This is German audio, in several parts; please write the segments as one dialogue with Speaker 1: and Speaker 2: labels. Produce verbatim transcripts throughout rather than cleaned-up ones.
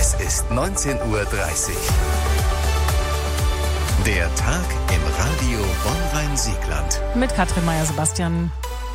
Speaker 1: Es ist neunzehn Uhr dreißig. Der Tag im Radio Bonn-Rhein-Siegland.
Speaker 2: Mit Katrin Meyer-Sebastian.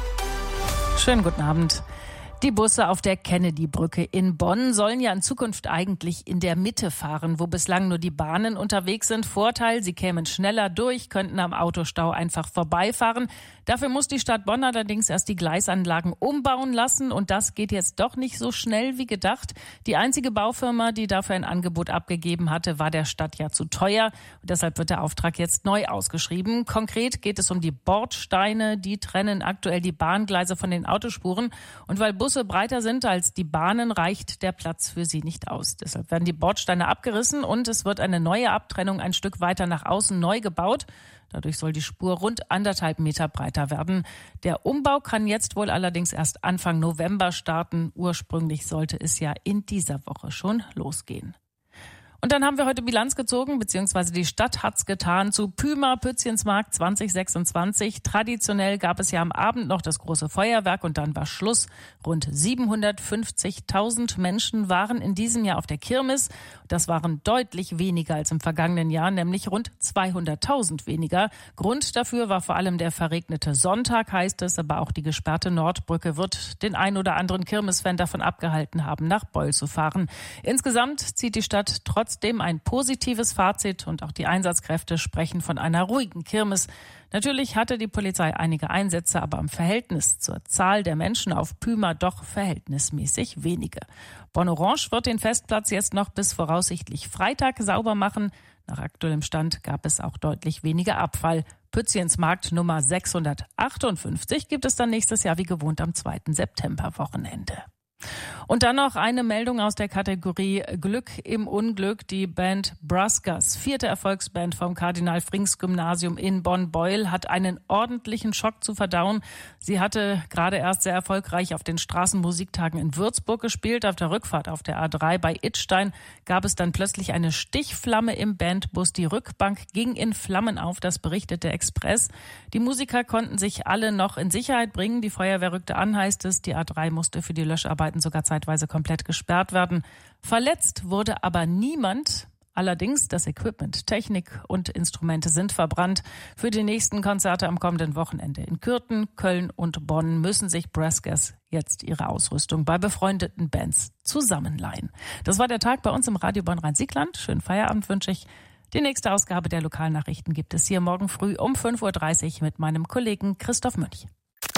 Speaker 2: Schönen guten Abend. Die Busse auf der Kennedy-Brücke in Bonn sollen ja in Zukunft eigentlich in der Mitte fahren, wo bislang nur die Bahnen unterwegs sind. Vorteil, sie kämen schneller durch, könnten am Autostau einfach vorbeifahren. Dafür muss die Stadt Bonn allerdings erst die Gleisanlagen umbauen lassen und das geht jetzt doch nicht so schnell wie gedacht. Die einzige Baufirma, die dafür ein Angebot abgegeben hatte, war der Stadt ja zu teuer. Und deshalb wird der Auftrag jetzt neu ausgeschrieben. Konkret geht es um die Bordsteine, die trennen aktuell die Bahngleise von den Autospuren. Und weil Busse breiter sind als die Bahnen, reicht der Platz für sie nicht aus. Deshalb werden die Bordsteine abgerissen und es wird eine neue Abtrennung ein Stück weiter nach außen neu gebaut. Dadurch soll die Spur rund anderthalb Meter breiter werden. Der Umbau kann jetzt wohl allerdings erst Anfang November starten. Ursprünglich sollte es ja in dieser Woche schon losgehen. Und dann haben wir heute Bilanz gezogen, beziehungsweise die Stadt hat's getan zu Pyma Pützchensmarkt zwanzig sechsundzwanzig. Traditionell gab es ja am Abend noch das große Feuerwerk und dann war Schluss. Rund siebenhundertfünfzigtausend Menschen waren in diesem Jahr auf der Kirmes. Das waren deutlich weniger als im vergangenen Jahr, nämlich rund zweihunderttausend weniger. Grund dafür war vor allem der verregnete Sonntag, heißt es, aber auch die gesperrte Nordbrücke wird den ein oder anderen Kirmesfan davon abgehalten haben, nach Beul zu fahren. Insgesamt zieht die Stadt trotz Trotzdem ein positives Fazit und auch die Einsatzkräfte sprechen von einer ruhigen Kirmes. Natürlich hatte die Polizei einige Einsätze, aber im Verhältnis zur Zahl der Menschen auf Pyma doch verhältnismäßig wenige. Bonn Orange wird den Festplatz jetzt noch bis voraussichtlich Freitag sauber machen. Nach aktuellem Stand gab es auch deutlich weniger Abfall. Pützchensmarkt Nummer sechshundertachtundfünfzig gibt es dann nächstes Jahr wie gewohnt am zweiten September-Wochenende. Und dann noch eine Meldung aus der Kategorie Glück im Unglück. Die Band Braskas, vierte Erfolgsband vom Kardinal-Frings-Gymnasium in Bonn-Beul, hat einen ordentlichen Schock zu verdauen. Sie hatte gerade erst sehr erfolgreich auf den Straßenmusiktagen in Würzburg gespielt. Auf der Rückfahrt auf der A drei bei Idstein gab es dann plötzlich eine Stichflamme im Bandbus. Die Rückbank ging in Flammen auf, das berichtet der Express. Die Musiker konnten sich alle noch in Sicherheit bringen. Die Feuerwehr rückte an, heißt es. Die A drei musste für die Löscharbeiten sogar zeitweise komplett gesperrt werden. Verletzt wurde aber niemand. Allerdings das Equipment, Technik und Instrumente sind verbrannt. Für die nächsten Konzerte am kommenden Wochenende in Kürten, Köln und Bonn müssen sich Braskas jetzt ihre Ausrüstung bei befreundeten Bands zusammenleihen. Das war der Tag bei uns im Radio Bonn-Rhein-Siegland. Schönen Feierabend wünsche ich. Die nächste Ausgabe der Lokalnachrichten gibt es hier morgen früh um fünf Uhr dreißig mit meinem Kollegen Christoph Münch.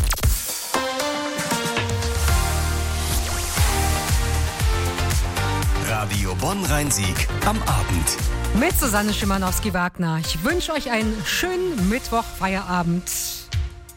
Speaker 1: Radio Bonn-Rhein-Sieg am Abend.
Speaker 3: Mit Susanne Schimanowski-Wagner. Ich wünsche euch einen schönen Mittwoch-Feierabend.